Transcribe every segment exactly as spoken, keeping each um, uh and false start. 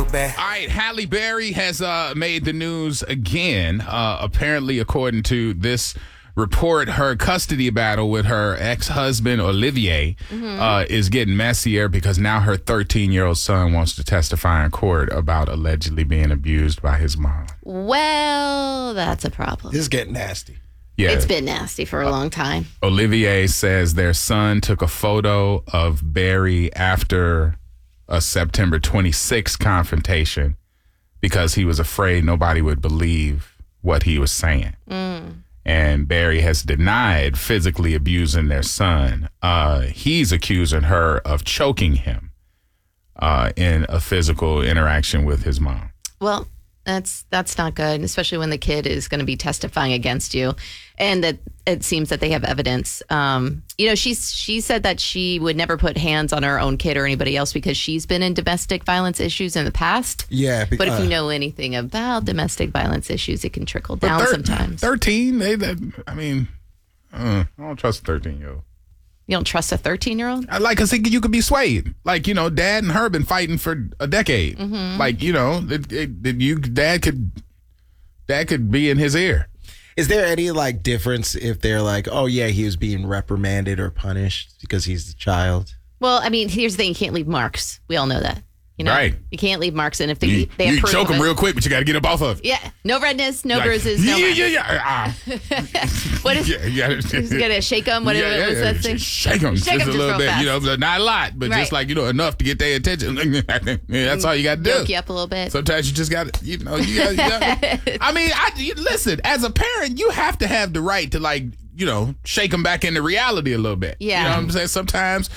bad. All right, Halle Berry has uh, made the news again. Uh, apparently, according to this report, her custody battle with her ex-husband, Olivier, mm-hmm. uh, is getting messier because now her thirteen-year-old son wants to testify in court about allegedly being abused by his mom. Well, that's a problem. This is getting nasty. Yeah. It's been nasty for a long time. Olivier says their son took a photo of Berry after a September twenty-sixth confrontation because he was afraid nobody would believe what he was saying. Mm. And Berry has denied physically abusing their son. Uh, he's accusing her of choking him uh, in a physical interaction with his mom. Well, that's that's not good, especially when the kid is going to be testifying against you, and that it seems that they have evidence. Um, you know, she's she said that she would never put hands on her own kid or anybody else because she's been in domestic violence issues in the past. Yeah, because, but if you know anything about domestic violence issues, it can trickle down thir- sometimes. Thirteen, they, they, I mean, uh, I don't trust a thirteen-year-old. You don't trust a thirteen-year-old? I like, cause you could be swayed. Like, you know, Dad and her been fighting for a decade. Mm-hmm. Like, you know, it, it, it, you Dad could, Dad could be in his ear. Is there any like difference if they're like, oh yeah, he was being reprimanded or punished because he's the child? Well, I mean, here's the thing: you can't leave marks. We all know that. You know, right. You can't leave marks, and if they you, they you approve choke of them it, real quick, but you got to get them off of. Yeah, no redness, no like, bruises, no. Yeah, redness. yeah, yeah. Ah. What is? Yeah, you gotta, He's gonna shake them. What yeah, was yeah, that yeah. thing? Shake them Shake just, just a little bit, fast. you know, but not a lot, but right. just like you know enough to get their attention. Yeah, that's all you got to do. Yoke you up a little bit. Sometimes you just got to, you know, you got. to I mean, I you, listen. As a parent, you have to have the right to like, you know, shake them back into reality a little bit. Yeah, you know what I'm saying. Sometimes.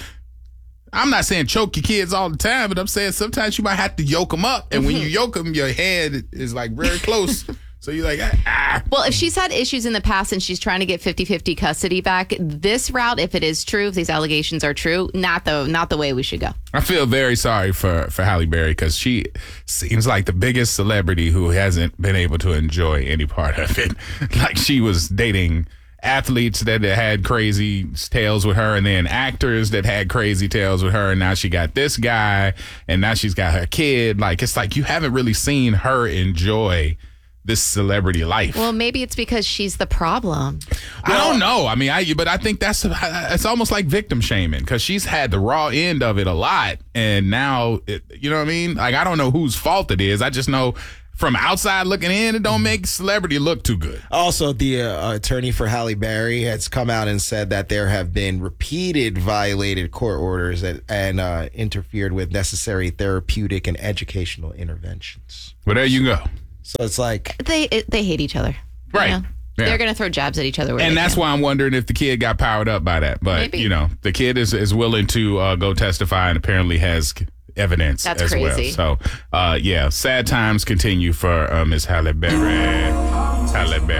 I'm not saying choke your kids all the time, but I'm saying sometimes you might have to yoke them up. And when you yoke them, your head is like very close. So you're like, ah. Well, if she's had issues in the past and she's trying to get fifty-fifty custody back, this route, if it is true, if these allegations are true, not the not the way we should go. I feel very sorry for, for Halle Berry because she seems like the biggest celebrity who hasn't been able to enjoy any part of it. Like she was dating athletes that had crazy tales with her and then actors that had crazy tales with her, and now she got this guy and now she's got her kid. Like it's like you haven't really seen her enjoy this celebrity life. Well, maybe it's because she's the problem. I don't know. I mean, I but I think that's it's almost like victim shaming because she's had the raw end of it a lot, and now it, you know what I mean. Like I don't know whose fault it is. I just know. From outside looking in, it don't make celebrity look too good. Also, the uh, attorney for Halle Berry has come out and said that there have been repeated violated court orders that, and uh, interfered with necessary therapeutic and educational interventions. Well, there you go. So it's like they it, they hate each other, right? You know? Yeah. They're going to throw jabs at each other, and that's can. why I'm wondering if the kid got powered up by that. But Maybe. you know, the kid is is willing to uh, go testify and apparently has evidence That's as crazy. well. So, uh, yeah, sad times continue for uh, Miss Halle Berry. Halle Berry.